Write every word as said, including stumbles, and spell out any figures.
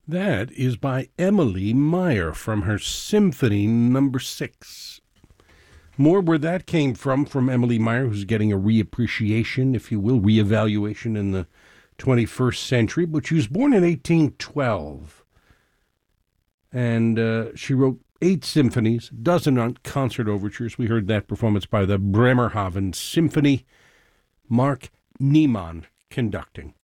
That is by Emily Meyer from her Symphony Number Six. More where that came from, from Emily Meyer, who's getting a reappreciation, if you will, reevaluation in the twenty-first century. But she was born in eighteen twelve. And uh, she wrote eight symphonies, a dozen concert overtures. We heard that performance by the Bremerhaven Symphony. Mark Niemann conducting.